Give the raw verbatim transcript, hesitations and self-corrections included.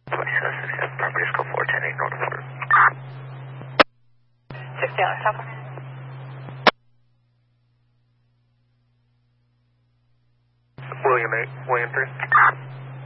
twenty-seven sixty-seven, property school four ten eight North Florida. sixty on top. William eight, William three.